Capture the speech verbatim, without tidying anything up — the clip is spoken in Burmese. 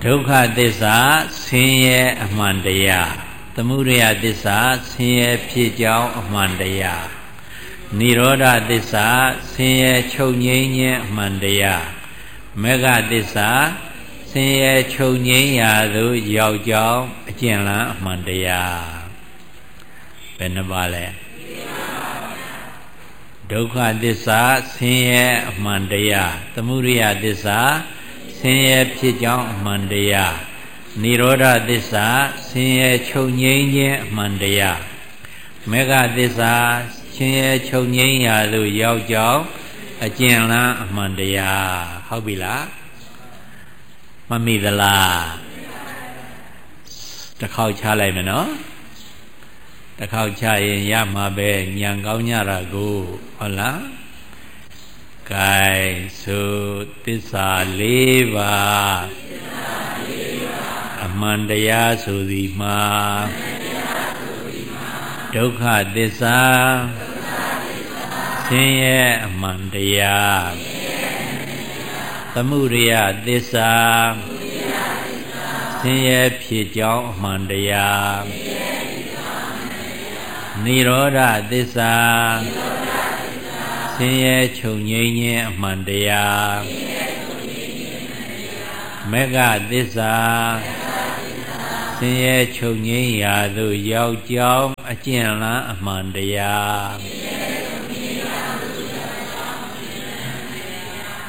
ဒုက္ခသစ္စာဆင်းရဲအမှန်တရားသမုဒယသစ္စာဆင်းရဲဖြစ်ကြောင်းအမှန်တရားနိရောဓသစ္စာဆင်းရဲချုပ်ငြိမ်းခြင်းအမှန်တရားမေဃသစ္စာဆင်းရဲချုပ်ငြိမ်းရာသို့ရောက်ကြောင်းအကျဉ်းလန်းအမှန်တရားဘယ်နှပါလဲဒုက္ခသစ္စာဆင်းရဲအမှန်တရားသမုဒယသစ္စာဆင်းရဲဖြစ်ကြောင်းအမှန်တရားနိရောဓသစ္စာဆင်းရဲချုပ်ငြိမ်းခြင်းအမှန်တရားမေဃသစ္စာဆင်းရဲချုပ်ငြိမ်းရာသို့ရောက်ကြောင်းအကျဉ်းလန်းအမှန်တရားဟုတ်ပြီလားမမိသလားတစ်ခေါက်ချလိုက်မယ်နော်တစ်ခေါက်ချရင်ရမှာပဲညံကောင်းကြတာကိုဟုတ်လား gain ဆိုသစ္စာ၄ပါးအမှန်တရားဆိုသည်မှာဒုက္ခသစ္စာဆင်းရဲအမှန်တရားသမုဒယသစ္စာဆင်းရဲဖြစ်ကြောင်းအမှန်တရားနိရောဓသစ္စာဆင်းရဲချုပ်ငြိမ်းခြင်းအမှန်တရားမေဃသစ္စာဆင်းရဲချုပ်ငြိမ်းရာသို့ရောက်ကြောင်းအကျဉ်းလန်းအမှန်တရား